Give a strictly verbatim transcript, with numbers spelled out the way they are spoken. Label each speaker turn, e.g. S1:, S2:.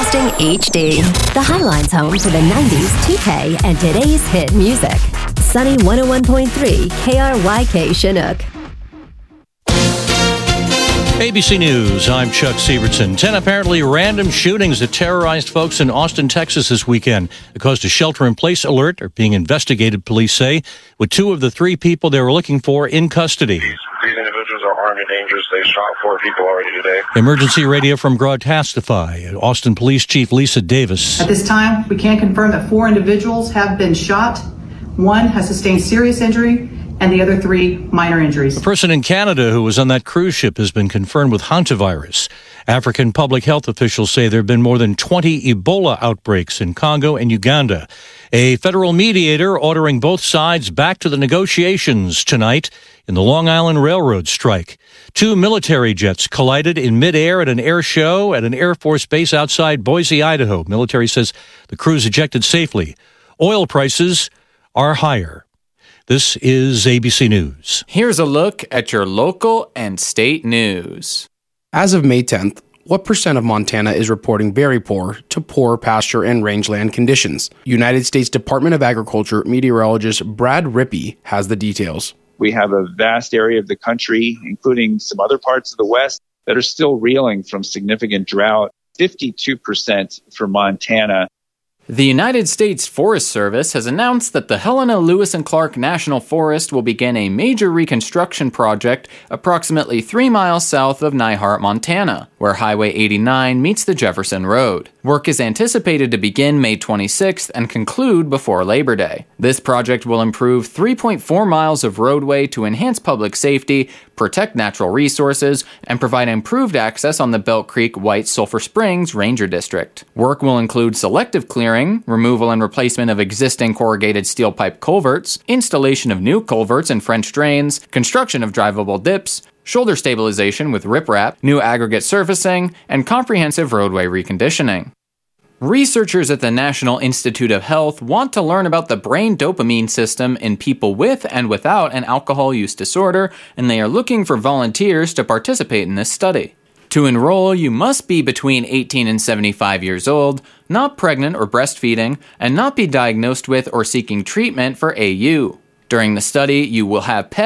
S1: Broadcasting H D. The Highline's home for the nineties, two K, and today's hit music. Sunny one oh one point three K R Y K Chinook.
S2: A B C News, I'm Chuck Sievertson. Ten apparently random shootings that terrorized folks in Austin, Texas this weekend. It caused a shelter-in-place alert are being investigated, police say, with two of the three people they were looking for in custody.
S3: These, these individuals are armed and dangerous. They shot four people already today.
S2: Emergency radio from Grod testify. Austin Police Chief Lisa Davis.
S4: At this time, we can confirm that four individuals have been shot. One has sustained serious injury, and the other three minor injuries.
S2: A person in Canada who was on that cruise ship has been confirmed with hantavirus. African public health officials say there have been more than twenty Ebola outbreaks in Congo and Uganda. A federal mediator ordering both sides back to the negotiations tonight in the Long Island Railroad strike. Two military jets collided in midair at an air show at an Air Force base outside Boise, Idaho. Military says the crews ejected safely. Oil prices are higher. This is A B C News.
S5: Here's a look at your local and state news.
S6: As of May tenth, what percent of Montana is reporting very poor to poor pasture and rangeland conditions? United States Department of Agriculture meteorologist Brad Rippey has the details.
S7: We have a vast area of the country, including some other parts of the West, that are still reeling from significant drought. fifty-two percent for Montana.
S5: The United States Forest Service has announced that the Helena Lewis and Clark National Forest will begin a major reconstruction project approximately three miles south of Nyhart, Montana, where Highway eighty-nine meets the Jefferson Road. Work is anticipated to begin May twenty-sixth and conclude before Labor Day. This project will improve three point four miles of roadway to enhance public safety, protect natural resources, and provide improved access on the Belt Creek White Sulphur Springs Ranger District. Work will include selective clearing, removal and replacement of existing corrugated steel pipe culverts, installation of new culverts and French drains, construction of drivable dips, shoulder stabilization with riprap, new aggregate surfacing, and comprehensive roadway reconditioning. Researchers at the National Institute of Health want to learn about the brain dopamine system in people with and without an alcohol use disorder, and they are looking for volunteers to participate in this study. To enroll, you must be between eighteen and seventy-five years old, not pregnant or breastfeeding, and not be diagnosed with or seeking treatment for A U. During the study, you will have P E